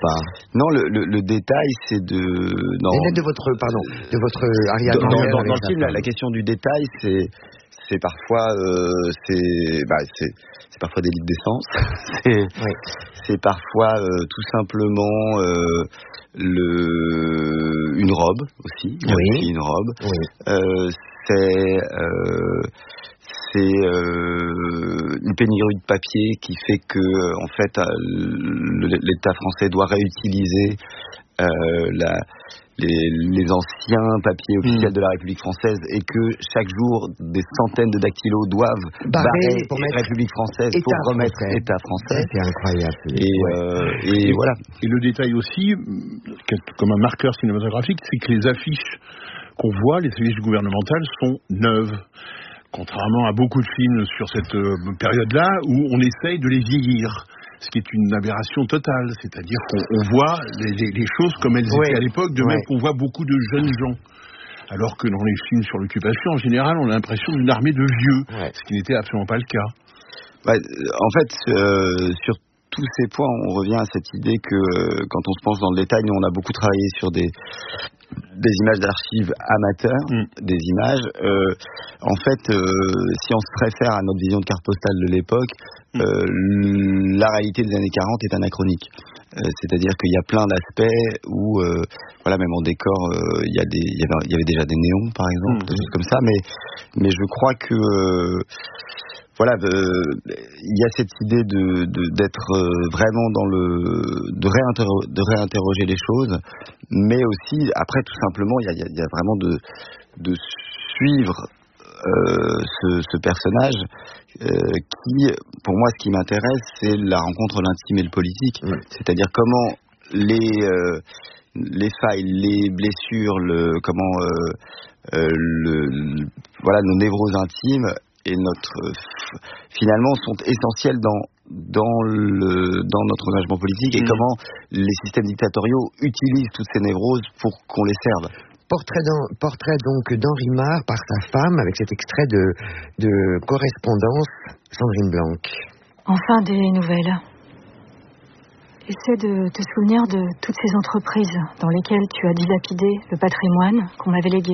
pas? Non, le détail, c'est de... De votre arrière-grand-mère. Dans le film, la question du détail, c'est parfois... c'est parfois des litres d'essence. C'est parfois tout simplement une robe aussi. Il y a aussi une robe. C'est une pénurie de papier qui fait que en fait l'État français doit réutiliser les anciens papiers officiels de la République française et que chaque jour des centaines de dactylos doivent barrer pour mettre République française pour remettre État français. C'est incroyable. Et voilà. Et le détail aussi, comme un marqueur cinématographique, c'est que les affiches qu'on voit, les affiches gouvernementales, sont neuves. Contrairement à beaucoup de films sur cette période-là, où on essaye de les vieillir, ce qui est une aberration totale. C'est-à-dire qu'on voit les choses comme elles étaient à l'époque, de même qu'on voit beaucoup de jeunes gens. Alors que dans les films sur l'occupation, en général, on a l'impression d'une armée de vieux, ce qui n'était absolument pas le cas. En fait, sur tous ces points, on revient à cette idée que quand on se pense dans le détail, nous on a beaucoup travaillé sur des images d'archives amateurs, des images. En fait, si on se réfère à notre vision de carte postale de l'époque, la réalité des années 40 est anachronique. C'est-à-dire qu'il y a plein d'aspects où, même en décor, il y avait déjà des néons, par exemple, des choses comme ça. Mais je crois que il y a cette idée d'être vraiment de réinterroger les choses, mais aussi après tout simplement il y a vraiment de suivre ce personnage qui, pour moi, ce qui m'intéresse, c'est la rencontre de l'intime et le politique, c'est-à-dire comment les failles, les blessures, nos névroses intimes et finalement sont essentiels dans notre engagement politique et comment les systèmes dictatoriaux utilisent toutes ces névroses pour qu'on les serve. Portrait donc d'Henri Marre par sa femme avec cet extrait de correspondance, Sandrine Blanc. Enfin des nouvelles. Essaie de te souvenir de toutes ces entreprises dans lesquelles tu as dilapidé le patrimoine qu'on m'avait légué.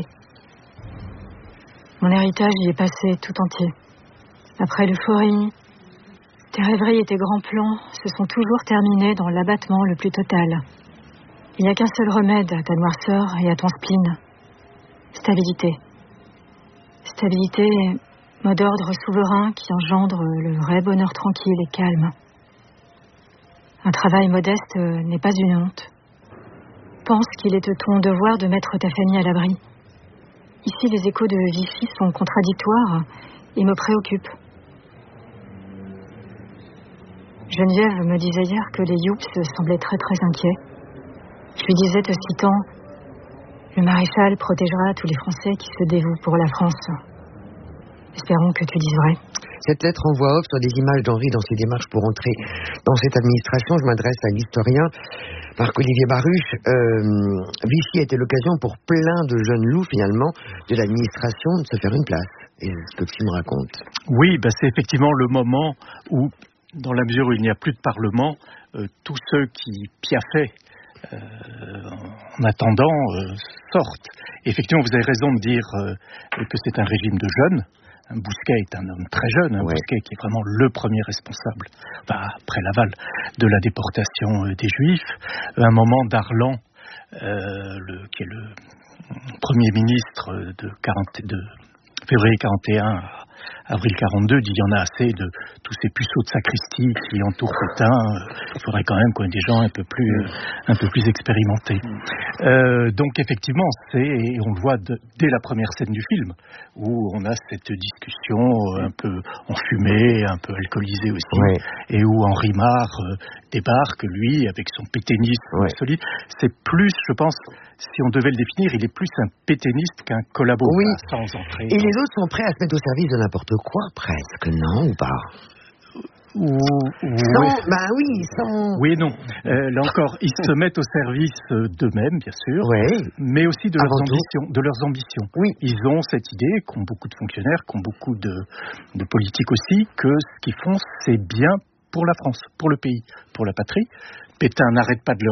Mon héritage y est passé tout entier. Après l'euphorie, tes rêveries et tes grands plans se sont toujours terminés dans l'abattement le plus total. Il n'y a qu'un seul remède à ta noirceur et à ton spleen. Stabilité. Stabilité, mot d'ordre souverain qui engendre le vrai bonheur tranquille et calme. Un travail modeste n'est pas une honte. Pense qu'il est de ton devoir de mettre ta famille à l'abri. Ici, les échos de Vichy sont contradictoires et me préoccupent. Geneviève me disait hier que les Youps semblaient très très inquiets. Je lui disais, te citant, « Le maréchal protégera tous les Français qui se dévouent pour la France. » Espérons que tu dises vrai. Cette lettre en voix off sur des images d'Henri dans ses démarches pour entrer dans cette administration, je m'adresse à l'historien Marc-Olivier Baruch. Vichy était l'occasion pour plein de jeunes loups, finalement, de l'administration de se faire une place. Et ce que le film raconte. Oui, c'est effectivement le moment où, dans la mesure où il n'y a plus de Parlement, tous ceux qui piaffaient en attendant sortent. Et effectivement, vous avez raison de dire que c'est un régime de jeunes. Bousquet est un homme très jeune, Bousquet qui est vraiment le premier responsable, après Laval, de la déportation des Juifs. À un moment, Darlan, qui est le Premier ministre de février 41 à avril 42, dit il y en a assez de tous ces puceaux de sacristie qui entourent Pétain. Il faudrait quand même qu'on ait des gens un peu plus expérimentés. Donc effectivement, et on le voit dès la première scène du film, où on a cette discussion un peu enfumée, un peu alcoolisée aussi, et où Henri Marre débarque, lui, avec son pétainisme solide. C'est plus, je pense, si on devait le définir, il est plus un pétainiste qu'un collabo. Oui. Sans entrer. Et les autres sont prêts à se mettre au service de n'importe quoi, presque, non, ou pas? Oui et non. Là encore, ils se mettent au service d'eux-mêmes, bien sûr, mais aussi de leurs ambitions. Oui. Ils ont cette idée, qu'ont beaucoup de fonctionnaires, qu'ont beaucoup de politiques aussi, que ce qu'ils font, c'est bien pour la France, pour le pays, pour la patrie. Pétain n'arrête pas de